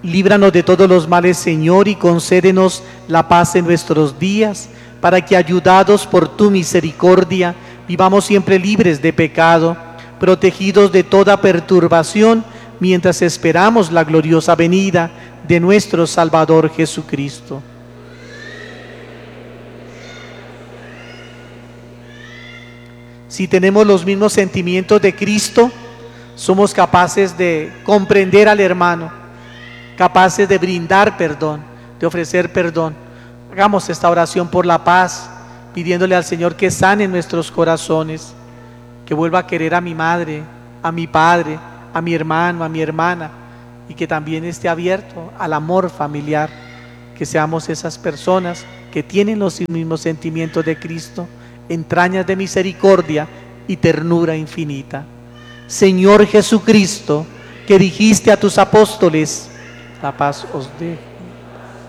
Líbranos de todos los males, Señor, y concédenos la paz en nuestros días, para que, ayudados por tu misericordia, vivamos siempre libres de pecado, protegidos de toda perturbación, mientras esperamos la gloriosa venida de nuestro Salvador Jesucristo. Si tenemos los mismos sentimientos de Cristo, somos capaces de comprender al hermano, capaces de brindar perdón, de ofrecer perdón. Hagamos esta oración por la paz, pidiéndole al Señor que sane nuestros corazones, que vuelva a querer a mi madre, a mi padre, a mi hermano, a mi hermana, y que también esté abierto al amor familiar, que seamos esas personas que tienen los mismos sentimientos de Cristo, entrañas de misericordia y ternura infinita. Señor Jesucristo, que dijiste a tus apóstoles: la paz os dejo.